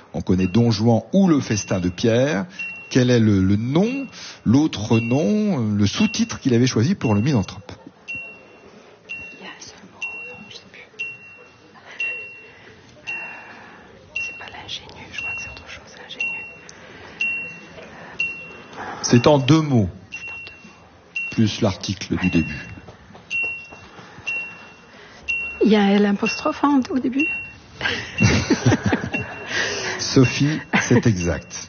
On connaît Don Juan ou le festin de Pierre. Quel est le nom, l'autre nom, le sous-titre qu'il avait choisi pour le Misanthrope? Il y a un seul mot, non, je sais plus. C'est pas l'ingénu, je crois que c'est autre chose, l'ingénu. C'est en 2 mots, plus l'article du début. Il y a un L apostrophe au début. Sophie, c'est exact.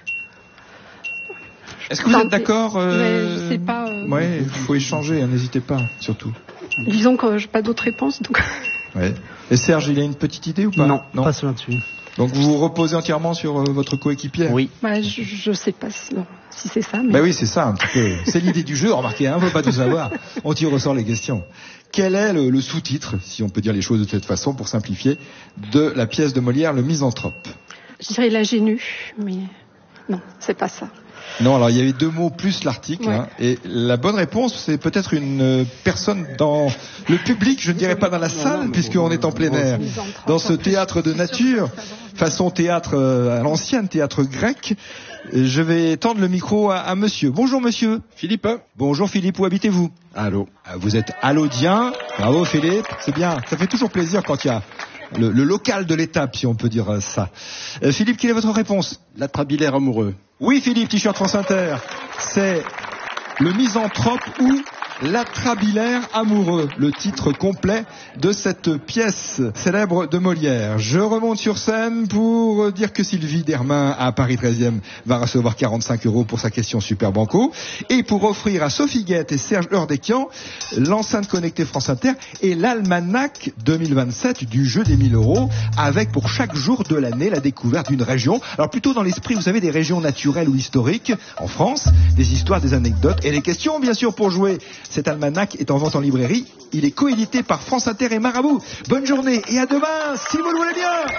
Est-ce que vous êtes d'accord Je sais pas. Ouais, il faut échanger, n'hésitez pas, surtout. Disons que j'ai pas d'autres réponses, donc. Ouais. Et Serge, il a une petite idée ou pas? Non, pas sur là-dessus. Donc vous vous reposez entièrement sur votre coéquipier? Oui. Bah, je sais pas si c'est ça. Mais... Bah oui, c'est ça un petit peu. C'est l'idée du jeu, remarquez, on ne peut pas tout savoir. On tire au sort les questions. Quel est le sous-titre, si on peut dire les choses de cette façon pour simplifier, de la pièce de Molière, Le Misanthrope? Je dirais l'ingénu, mais non, c'est pas ça. Non, alors il y avait 2 mots plus l'article, ouais. Et la bonne réponse, c'est peut-être une personne dans le public, je ne dirais pas dans la salle, puisqu'on est en plein air, dans ce théâtre de nature, façon théâtre à l'ancienne, théâtre grec. Je vais tendre le micro à monsieur. Bonjour monsieur. Philippe. Bonjour Philippe, où habitez-vous? Allô. Vous êtes allodien. Bravo Philippe, c'est bien. Ça fait toujours plaisir quand il y a le local de l'étape, si on peut dire ça. Philippe, quelle est votre réponse? L'Atrabilaire amoureux. Oui Philippe, t-shirt France Inter. C'est Le Misanthrope ou L'Atrabilaire amoureux, le titre complet de cette pièce célèbre de Molière. Je remonte sur scène pour dire que Sylvie Dermain à Paris 13e va recevoir 45 € pour sa question Super Banco, et pour offrir à Sophie Guette et Serge Hurdéquian l'enceinte connectée France Inter et l'almanach 2027 du jeu des 1000 €, avec pour chaque jour de l'année la découverte d'une région. Alors plutôt dans l'esprit, vous savez, des régions naturelles ou historiques en France, des histoires, des anecdotes et des questions bien sûr pour jouer. Cet almanach est en vente en librairie. Il est coédité par France Inter et Marabout. Bonne journée et à demain, si vous le voulez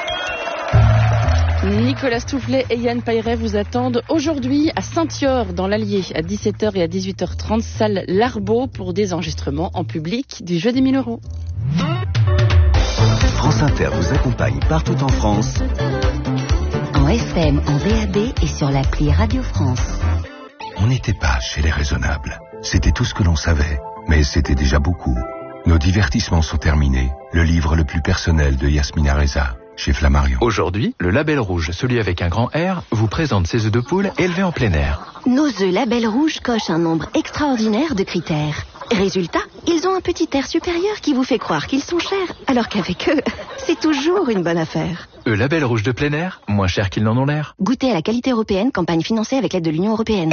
bien. Nicolas Stoufflet et Yann Payret vous attendent aujourd'hui à Saint-Yor, dans l'Allier, à 17h et à 18h30, salle Larbeau, pour des enregistrements en public du jeu des 1000 €. France Inter vous accompagne partout en France. En FM, en DAB et sur l'appli Radio France. On n'était pas chez les raisonnables. C'était tout ce que l'on savait, mais c'était déjà beaucoup. Nos divertissements sont terminés. Le livre le plus personnel de Yasmina Reza, chez Flammarion. Aujourd'hui, le Label Rouge, celui avec un grand R, vous présente ses œufs de poule élevés en plein air. Nos œufs Label Rouge cochent un nombre extraordinaire de critères. Résultat, ils ont un petit air supérieur qui vous fait croire qu'ils sont chers, alors qu'avec eux, c'est toujours une bonne affaire. Label Rouge de plein air, moins cher qu'ils n'en ont l'air. Goûtez à la qualité européenne, campagne financée avec l'aide de l'Union européenne.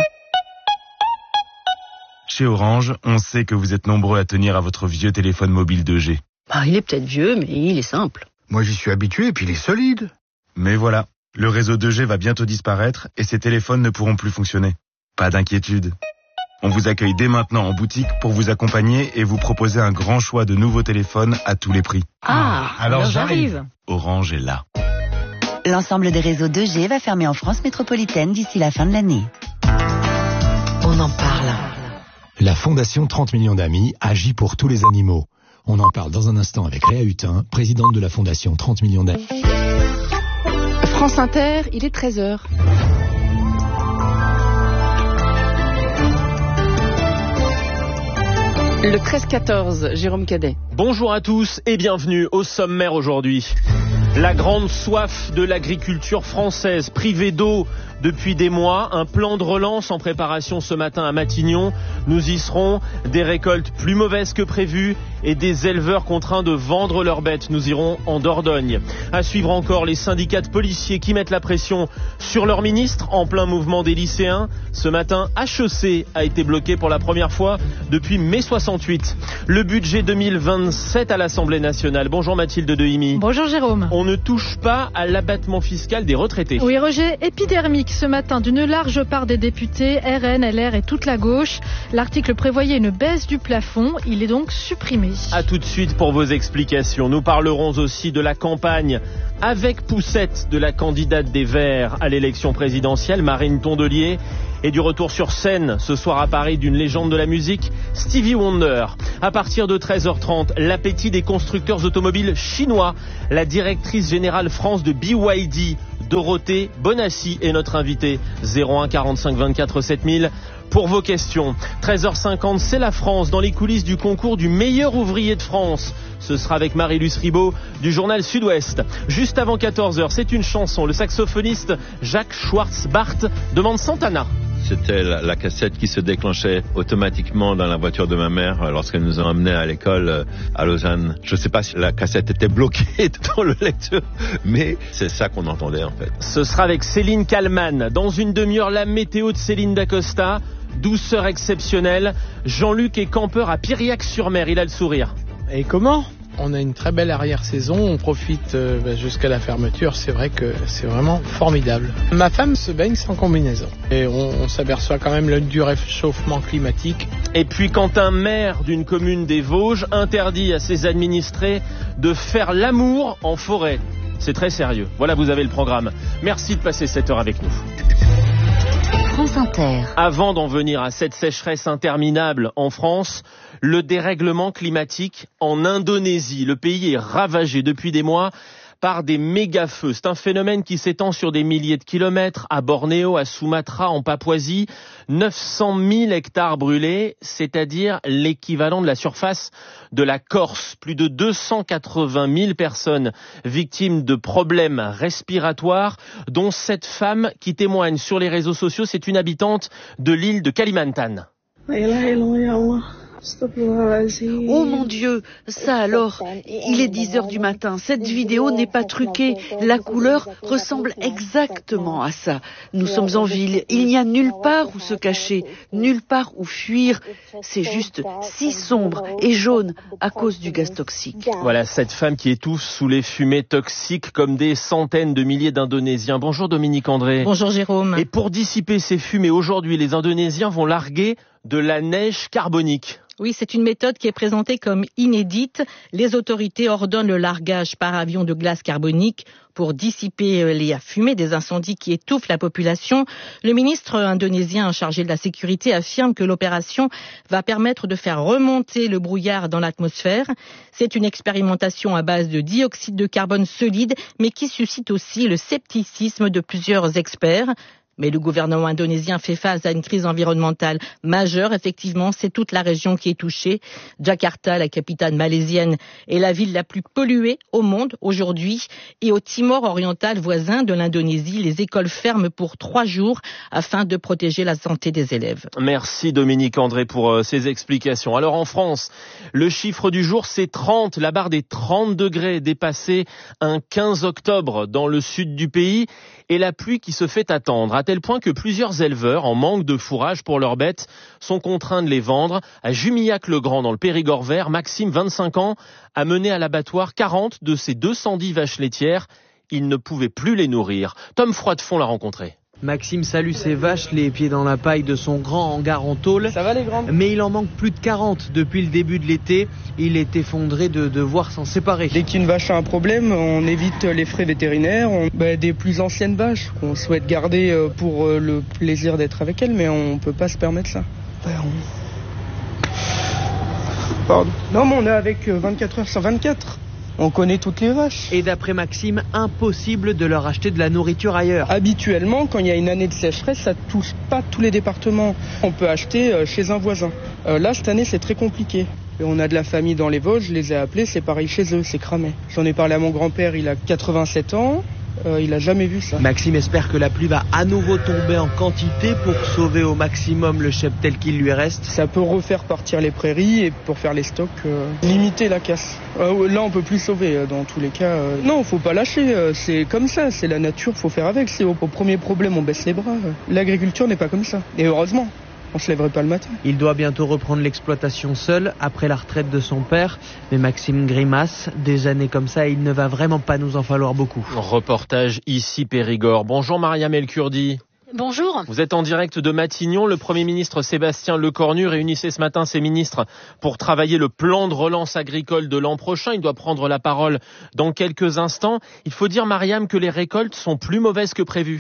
Chez Orange, on sait que vous êtes nombreux à tenir à votre vieux téléphone mobile 2G. Il est peut-être vieux, mais il est simple. Moi j'y suis habitué et puis il est solide. Mais voilà, le réseau 2G va bientôt disparaître et ces téléphones ne pourront plus fonctionner. Pas d'inquiétude. On vous accueille dès maintenant en boutique pour vous accompagner et vous proposer un grand choix de nouveaux téléphones à tous les prix. Alors j'arrive. Orange est là. L'ensemble des réseaux 2G va fermer en France métropolitaine d'ici la fin de l'année. On en parle. La Fondation 30 millions d'amis agit pour tous les animaux. On en parle dans un instant avec Léa Hutin, présidente de la Fondation 30 millions d'amis. France Inter, il est 13h. Le 13-14, Jérôme Cadet. Bonjour à tous et bienvenue au sommaire aujourd'hui. La grande soif de l'agriculture française, privée d'eau depuis des mois. Un plan de relance en préparation ce matin à Matignon. Nous y serons. Des récoltes plus mauvaises que prévues et des éleveurs contraints de vendre leurs bêtes. Nous irons en Dordogne. À suivre encore les syndicats de policiers qui mettent la pression sur leur ministre en plein mouvement des lycéens. Ce matin, HEC a été bloqué pour la première fois depuis mai 68. Le budget 2027 à l'Assemblée nationale. Bonjour Mathilde Dehimi. Bonjour Jérôme. On ne touche pas à l'abattement fiscal des retraités. Oui, rejet épidermique ce matin d'une large part des députés, RN, LR et toute la gauche. L'article prévoyait une baisse du plafond. Il est donc supprimé. A tout de suite pour vos explications. Nous parlerons aussi de la campagne avec poussette de la candidate des Verts à l'élection présidentielle, Marine Tondelier, et du retour sur scène ce soir à Paris d'une légende de la musique, Stevie Wonder. À partir de 13h30, l'appétit des constructeurs automobiles chinois. La directrice générale France de BYD Dorothée Bonassi est notre invitée. 01 45 24 7000 pour vos questions. 13h50, c'est la France dans les coulisses du concours du meilleur ouvrier de France. Ce sera avec Marie-Luce Ribaud du journal Sud-Ouest. Juste avant 14h, c'est une chanson. Le saxophoniste Jacques Schwarz-Bart demande Santana. C'était la cassette qui se déclenchait automatiquement dans la voiture de ma mère lorsqu'elle nous a emmenés à l'école à Lausanne. Je ne sais pas si la cassette était bloquée dans le lecteur, mais c'est ça qu'on entendait en fait. Ce sera avec Céline Kallmann. Dans une demi-heure, la météo de Céline Dacosta. Douceur exceptionnelle. Jean-Luc est campeur à Piriac-sur-Mer. Il a le sourire. Et comment ? On a une très belle arrière-saison, on profite jusqu'à la fermeture, c'est vrai que c'est vraiment formidable. Ma femme se baigne sans combinaison et on s'aperçoit quand même du réchauffement climatique. Et puis quand un maire d'une commune des Vosges interdit à ses administrés de faire l'amour en forêt, c'est très sérieux. Voilà, vous avez le programme. Merci de passer cette heure avec nous. France Inter. Avant d'en venir à cette sécheresse interminable en France, le dérèglement climatique en Indonésie. Le pays est ravagé depuis des mois par des méga-feux. C'est un phénomène qui s'étend sur des milliers de kilomètres, à Bornéo, à Sumatra, en Papouasie. 900 000 hectares brûlés, c'est-à-dire l'équivalent de la surface de la Corse. Plus de 280 000 personnes victimes de problèmes respiratoires, dont cette femme qui témoigne sur les réseaux sociaux. C'est une habitante de l'île de Kalimantan. Oh mon Dieu, ça alors, il est 10h du matin, cette vidéo n'est pas truquée, la couleur ressemble exactement à ça. Nous sommes en ville, il n'y a nulle part où se cacher, nulle part où fuir, c'est juste si sombre et jaune à cause du gaz toxique. Voilà cette femme qui étouffe sous les fumées toxiques comme des centaines de milliers d'Indonésiens. Bonjour Dominique André. Bonjour Jérôme. Et pour dissiper ces fumées, aujourd'hui les Indonésiens vont larguer de la neige carbonique. Oui, c'est une méthode qui est présentée comme inédite. Les autorités ordonnent le largage par avion de glace carbonique pour dissiper les fumées des incendies qui étouffent la population. Le ministre indonésien chargé de la sécurité affirme que l'opération va permettre de faire remonter le brouillard dans l'atmosphère. C'est une expérimentation à base de dioxyde de carbone solide, mais qui suscite aussi le scepticisme de plusieurs experts. Mais le gouvernement indonésien fait face à une crise environnementale majeure. Effectivement, c'est toute la région qui est touchée. Jakarta, la capitale malaisienne, est la ville la plus polluée au monde aujourd'hui. Et au Timor oriental voisin de l'Indonésie, les écoles ferment pour 3 jours afin de protéger la santé des élèves. Merci Dominique André pour ces explications. Alors en France, le chiffre du jour c'est 30. La barre des 30 degrés est dépassée un 15 octobre dans le sud du pays. Et la pluie qui se fait attendre, à tel point que plusieurs éleveurs, en manque de fourrage pour leurs bêtes, sont contraints de les vendre. À Jumillac-le-Grand, dans le Périgord vert, Maxime, 25 ans, a mené à l'abattoir 40 de ses 210 vaches laitières. Il ne pouvait plus les nourrir. Tom Froidefond l'a rencontré. Maxime salue ses vaches, les pieds dans la paille de son grand hangar en tôle. Ça va les grandes ? Mais il en manque plus de 40 depuis le début de l'été. Il est effondré de devoir s'en séparer. Dès qu'une vache a un problème, on évite les frais vétérinaires. Des plus anciennes vaches qu'on souhaite garder pour le plaisir d'être avec elles, mais on peut pas se permettre ça. Pardon. Non, mais on est avec 24 heures sur 24. On connaît toutes les vaches. Et d'après Maxime, impossible de leur acheter de la nourriture ailleurs. Habituellement, quand il y a une année de sécheresse, ça touche pas tous les départements. On peut acheter chez un voisin. Là, cette année, c'est très compliqué. Et on a de la famille dans les Vosges, je les ai appelés, c'est pareil chez eux, c'est cramé. J'en ai parlé à mon grand-père, il a 87 ans. Il a jamais vu ça. Maxime espère que la pluie va à nouveau tomber en quantité pour sauver au maximum le cheptel qu'il lui reste. Ça peut refaire partir les prairies et pour faire les stocks, limiter la casse. Là, on peut plus sauver dans tous les cas. Non, faut pas lâcher. C'est comme ça, c'est la nature, faut faire avec. C'est au premier problème, on baisse les bras. L'agriculture n'est pas comme ça. Et heureusement. On se lèverait pas le matin. Il doit bientôt reprendre l'exploitation seul après la retraite de son père. Mais Maxime grimace. Des années comme ça, il ne va vraiment pas nous en falloir beaucoup. Reportage ici Périgord. Bonjour Mariam El Kurdi. Bonjour. Vous êtes en direct de Matignon. Le Premier ministre Sébastien Lecornu réunissait ce matin ses ministres pour travailler le plan de relance agricole de l'an prochain. Il doit prendre la parole dans quelques instants. Il faut dire, Mariam, que les récoltes sont plus mauvaises que prévues.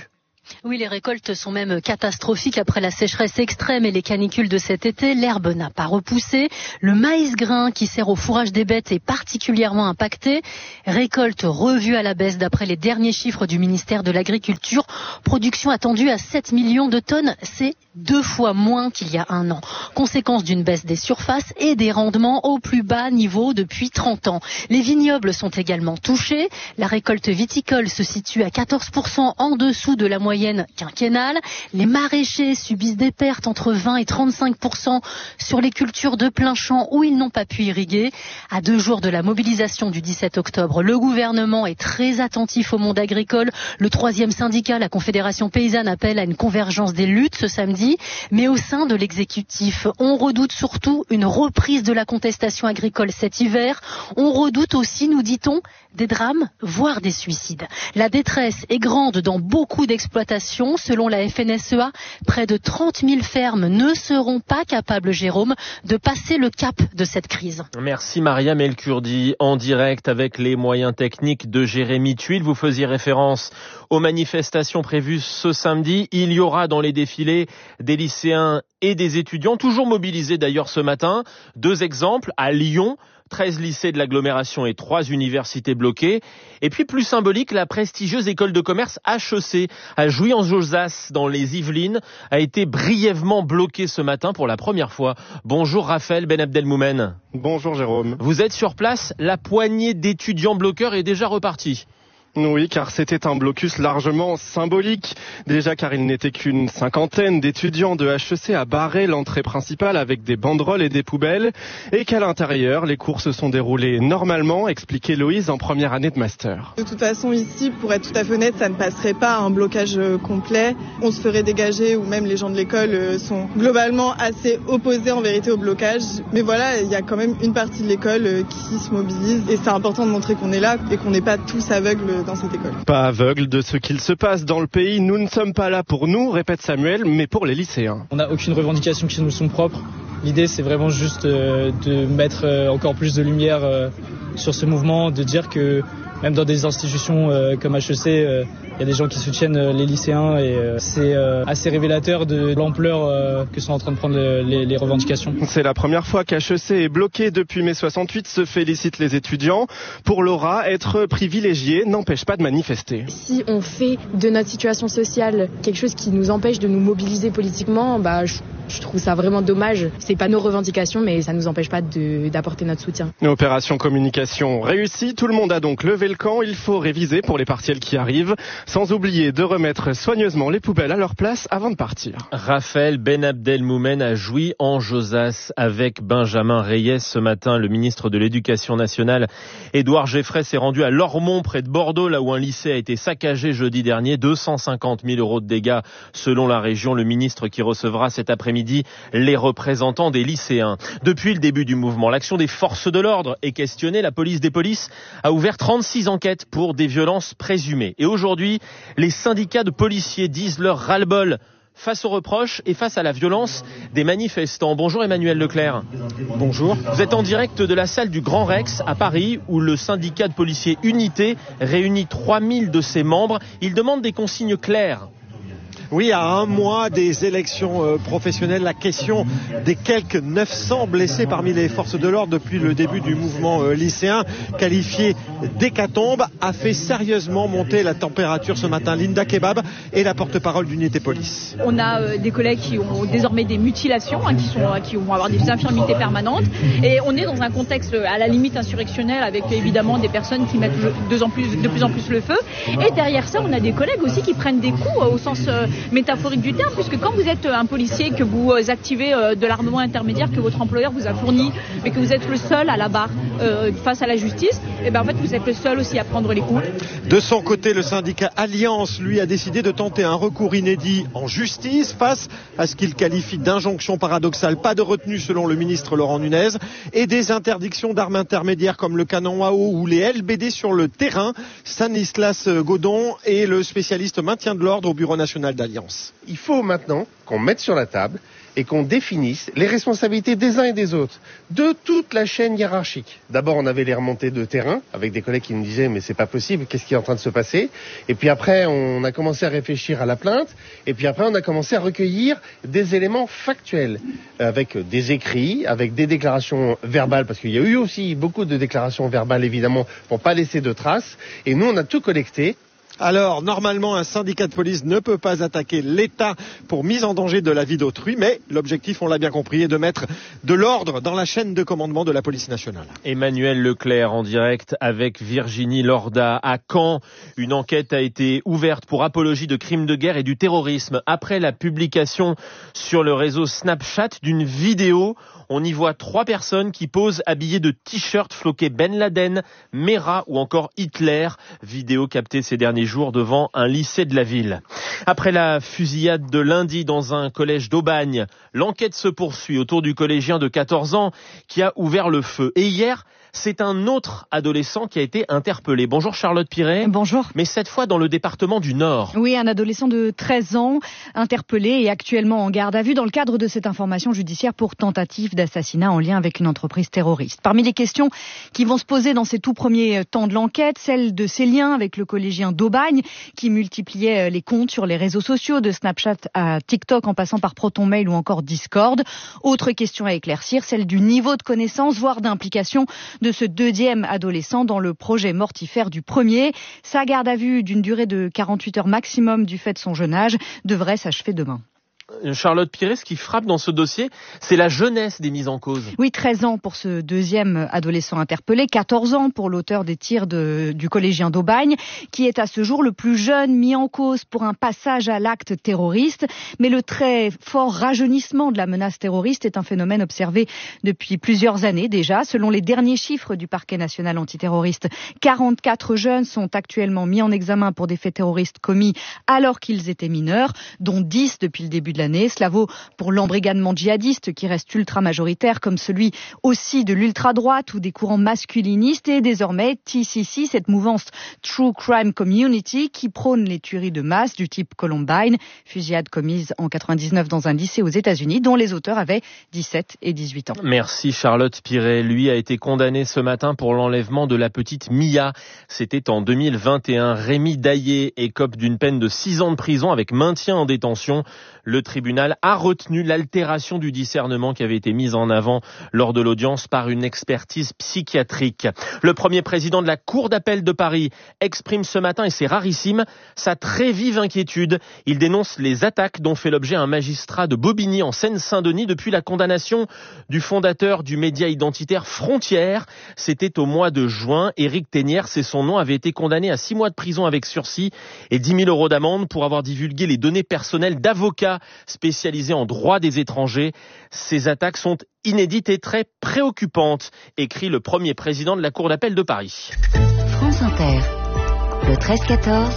Oui, les récoltes sont même catastrophiques après la sécheresse extrême et les canicules de cet été. L'herbe n'a pas repoussé. Le maïs grain qui sert au fourrage des bêtes est particulièrement impacté. Récolte revue à la baisse d'après les derniers chiffres du ministère de l'Agriculture. Production attendue à 7 millions de tonnes. C'est 2 fois moins qu'il y a un an. Conséquence d'une baisse des surfaces et des rendements au plus bas niveau depuis 30 ans. Les vignobles sont également touchés. La récolte viticole se situe à 14% en dessous de la moyenne quinquennale. Les maraîchers subissent des pertes entre 20 et 35% sur les cultures de plein champ où ils n'ont pas pu irriguer. À 2 jours de la mobilisation du 17 octobre, le gouvernement est très attentif au monde agricole. Le 3e syndicat, la Confédération paysanne, appelle à une convergence des luttes ce samedi. Mais au sein de l'exécutif, on redoute surtout une reprise de la contestation agricole cet hiver. On redoute aussi, nous dit-on, des drames, voire des suicides. La détresse est grande dans beaucoup d'exploitations. Selon la FNSEA, près de 30 000 fermes ne seront pas capables, Jérôme, de passer le cap de cette crise. Merci Maria Melkurdi, en direct avec les moyens techniques de Jérémy Tuile. Vous faisiez référence aux manifestations prévues ce samedi. Il y aura dans les défilés des lycéens et des étudiants, toujours mobilisés d'ailleurs ce matin. 2 exemples, à Lyon, 13 lycées de l'agglomération et 3 universités bloquées. Et puis plus symbolique, la prestigieuse école de commerce HEC à Jouy-en-Josas dans les Yvelines a été brièvement bloquée ce matin pour la première fois. Bonjour Raphaël Ben Abdelmoumen. Bonjour Jérôme. Vous êtes sur place, la poignée d'étudiants bloqueurs est déjà repartie. Oui, car c'était un blocus largement symbolique. Déjà car il n'était qu'une 50aine d'étudiants de HEC à barrer l'entrée principale avec des banderoles et des poubelles. Et qu'à l'intérieur, les cours se sont déroulés normalement, expliquait Loïse en première année de master. De toute façon, ici, pour être tout à fait honnête, ça ne passerait pas un blocage complet. On se ferait dégager, ou même les gens de l'école sont globalement assez opposés en vérité au blocage. Mais voilà, il y a quand même une partie de l'école qui se mobilise. Et c'est important de montrer qu'on est là et qu'on n'est pas tous aveugles dans cette école. Pas aveugle de ce qu'il se passe dans le pays. Nous ne sommes pas là pour nous, répète Samuel, mais pour les lycéens. On n'a aucune revendication qui nous sont propres. L'idée, c'est vraiment juste de mettre encore plus de lumière sur ce mouvement, de dire que même dans des institutions comme HEC, il y a des gens qui soutiennent les lycéens et c'est assez révélateur de l'ampleur que sont en train de prendre les revendications. C'est la première fois qu'HEC est bloqué depuis mai 68, se félicitent les étudiants. Pour Laura, être privilégié n'empêche pas de manifester. Si on fait de notre situation sociale quelque chose qui nous empêche de nous mobiliser politiquement, je trouve ça vraiment dommage. C'est pas nos revendications, mais ça nous empêche pas d'apporter notre soutien. Opération communication réussie. Tout le monde a donc levé le camp. Il faut réviser pour les partiels qui arrivent, sans oublier de remettre soigneusement les poubelles à leur place avant de partir. Raphaël Ben Abdelmoumen a joui en Josas avec Benjamin Reyes ce matin. Le ministre de l'Éducation nationale, Édouard Geffray, s'est rendu à Lormont, près de Bordeaux, là où un lycée a été saccagé jeudi dernier. 250 000 € de dégâts selon la région. Le ministre qui recevra cet après-midi les représentants des lycéens. Depuis le début du mouvement, l'action des forces de l'ordre est questionnée. La police des polices a ouvert 36 enquêtes pour des violences présumées. Et aujourd'hui, les syndicats de policiers disent leur ras-le-bol face aux reproches et face à la violence des manifestants. Bonjour Emmanuel Leclerc. Bonjour. Vous êtes en direct de la salle du Grand Rex à Paris où le syndicat de policiers Unité réunit 3000 de ses membres. Il demande des consignes claires. Oui, à un mois des élections professionnelles, la question des quelques 900 blessés parmi les forces de l'ordre depuis le début du mouvement lycéen, qualifié d'hécatombe, a fait sérieusement monter la température ce matin. Linda Kebab est la porte-parole d'Unité Police. On a des collègues qui ont désormais des mutilations, qui vont avoir des infirmités permanentes. Et on est dans un contexte à la limite insurrectionnel avec évidemment des personnes qui mettent de plus en plus le feu. Et derrière ça, on a des collègues aussi qui prennent des coups au sens métaphorique du terme, puisque quand vous êtes un policier, que vous activez de l'armement intermédiaire que votre employeur vous a fourni, mais que vous êtes le seul à la barre face à la justice, et en fait vous êtes le seul aussi à prendre les coups. De son côté, le syndicat Alliance, lui, a décidé de tenter un recours inédit en justice face à ce qu'il qualifie d'injonction paradoxale. Pas de retenue selon le ministre Laurent Nunez et des interdictions d'armes intermédiaires comme le canon à eau ou les LBD sur le terrain. Stanislas Godon est le spécialiste maintien de l'ordre au Bureau national d'Alliance. alliance. Il faut maintenant qu'on mette sur la table et qu'on définisse les responsabilités des uns et des autres, de toute la chaîne hiérarchique. D'abord, on avait les remontées de terrain, avec des collègues qui nous disaient « mais c'est pas possible, qu'est-ce qui est en train de se passer ?» Et puis après, on a commencé à réfléchir à la plainte, et puis après, on a commencé à recueillir des éléments factuels, avec des écrits, avec des déclarations verbales, parce qu'il y a eu aussi beaucoup de déclarations verbales, évidemment, pour pas laisser de traces, et nous, on a tout collecté. Alors, normalement, un syndicat de police ne peut pas attaquer l'État pour mise en danger de la vie d'autrui, mais l'objectif, on l'a bien compris, est de mettre de l'ordre dans la chaîne de commandement de la police nationale. Emmanuel Leclerc en direct avec Virginie Lorda. À Caen, une enquête a été ouverte pour apologie de crimes de guerre et du terrorisme après la publication sur le réseau Snapchat d'une vidéo. On y voit 3 personnes qui posent habillées de t-shirts floqués Ben Laden, Mera ou encore Hitler. Vidéo captée ces derniers jours devant un lycée de la ville. Après la fusillade de lundi dans un collège d'Aubagne, l'enquête se poursuit autour du collégien de 14 ans qui a ouvert le feu. Et hier, c'est un autre adolescent qui a été interpellé. Bonjour Charlotte Piret. Bonjour. Mais cette fois dans le département du Nord. Oui, un adolescent de 13 ans interpellé et actuellement en garde à vue dans le cadre de cette information judiciaire pour tentative d'assassinat en lien avec une entreprise terroriste. Parmi les questions qui vont se poser dans ces tout premiers temps de l'enquête, celle de ses liens avec le collégien d'Aubagne qui multipliait les comptes sur les réseaux sociaux de Snapchat à TikTok en passant par ProtonMail ou encore Discord. Autre question à éclaircir, celle du niveau de connaissance, voire d'implication de ce deuxième adolescent dans le projet mortifère du premier. Sa garde à vue d'une durée de 48 heures maximum du fait de son jeune âge devrait s'achever demain. Charlotte Piret, ce qui frappe dans ce dossier, c'est la jeunesse des mises en cause. Oui, 13 ans pour ce deuxième adolescent interpellé, 14 ans pour l'auteur des tirs du collégien d'Aubagne, qui est à ce jour le plus jeune mis en cause pour un passage à l'acte terroriste. Mais le très fort rajeunissement de la menace terroriste est un phénomène observé depuis plusieurs années déjà. Selon les derniers chiffres du parquet national antiterroriste, 44 jeunes sont actuellement mis en examen pour des faits terroristes commis alors qu'ils étaient mineurs, dont 10 depuis le début de l'année. Cela vaut pour l'embrigadement djihadiste qui reste ultra majoritaire, comme celui aussi de l'ultra-droite ou des courants masculinistes, et désormais TCC, cette mouvance True Crime Community qui prône les tueries de masse du type Columbine, fusillade commise en 99 dans un lycée aux États-Unis dont les auteurs avaient 17 et 18 ans. Merci Charlotte Piret. Lui a été condamné ce matin pour l'enlèvement de la petite Mia. C'était en 2021. Rémi Daillé écope d'une peine de 6 ans de prison avec maintien en détention. Le tribunal a retenu l'altération du discernement qui avait été mise en avant lors de l'audience par une expertise psychiatrique. Le premier président de la Cour d'appel de Paris exprime ce matin, et c'est rarissime, sa très vive inquiétude. Il dénonce les attaques dont fait l'objet un magistrat de Bobigny en Seine-Saint-Denis depuis la condamnation du fondateur du média identitaire Frontières. C'était au mois de juin. Éric Ténière, c'est son nom, avait été condamné à 6 mois de prison avec sursis et 10 000 € d'amende pour avoir divulgué les données personnelles d'avocats spécialisés en droit des étrangers. Ces attaques sont inédites et très préoccupantes, écrit le premier président de la Cour d'appel de Paris. France Inter, le 13-14,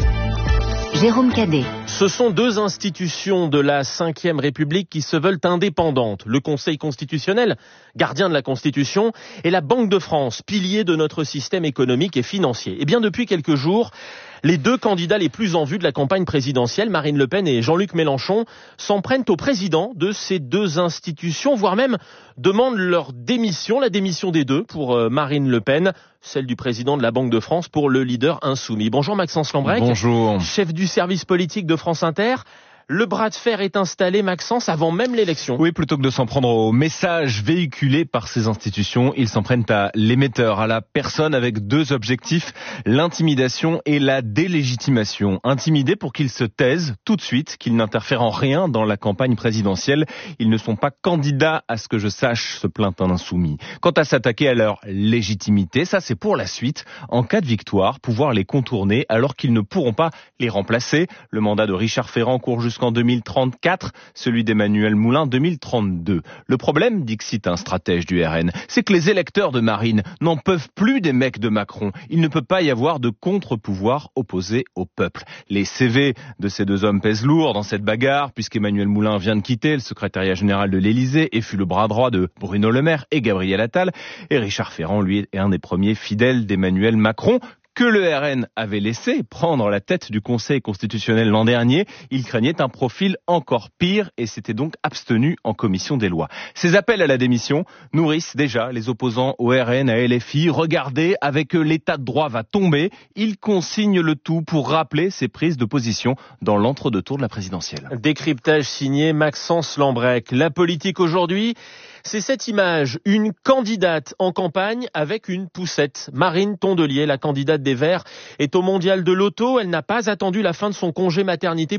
Jérôme Cadet. Ce sont 2 institutions de la Ve République qui se veulent indépendantes. Le Conseil constitutionnel, gardien de la Constitution, et la Banque de France, pilier de notre système économique et financier. Et bien depuis quelques jours, les 2 candidats les plus en vue de la campagne présidentielle, Marine Le Pen et Jean-Luc Mélenchon, s'en prennent au président de ces 2 institutions, voire même demandent leur démission, la démission des 2 pour Marine Le Pen, celle du président de la Banque de France pour le leader insoumis. Bonjour Maxence Lambrec. Bonjour. Chef du service politique de France Inter. Le bras de fer est installé, Maxence, avant même l'élection. Oui, plutôt que de s'en prendre aux messages véhiculés par ces institutions, ils s'en prennent à l'émetteur, à la personne, avec 2 objectifs, l'intimidation et la délégitimation. Intimider pour qu'ils se taisent tout de suite, qu'ils n'interfèrent en rien dans la campagne présidentielle. Ils ne sont pas candidats à ce que je sache, se plaint un insoumis. Quant à s'attaquer à leur légitimité, ça c'est pour la suite. En cas de victoire, pouvoir les contourner alors qu'ils ne pourront pas les remplacer. Le mandat de Richard Ferrand court jusqu'en 2034, celui d'Emmanuel Moulin 2032. Le problème, dixit un stratège du RN, c'est que les électeurs de Marine n'en peuvent plus des mecs de Macron. Il ne peut pas y avoir de contre-pouvoir opposé au peuple. Les CV de ces 2 hommes pèsent lourd dans cette bagarre, puisqu'Emmanuel Moulin vient de quitter le secrétariat général de l'Élysée et fut le bras droit de Bruno Le Maire et Gabriel Attal. Et Richard Ferrand, lui, est un des premiers fidèles d'Emmanuel Macron. que le RN avait laissé prendre la tête du Conseil constitutionnel l'an dernier. Il craignait un profil encore pire et s'était donc abstenu en commission des lois. Ces appels à la démission nourrissent déjà les opposants au RN, à LFI. Regardez, avec eux, l'état de droit va tomber. Ils consignent le tout pour rappeler ses prises de position dans l'entre-deux-tours de la présidentielle. Décryptage signé Maxence Lambrec. La politique aujourd'hui, c'est cette image, une candidate en campagne avec une poussette. Marine Tondelier, la candidate des Verts, est au mondial de l'auto. Elle n'a pas attendu la fin de son congé maternité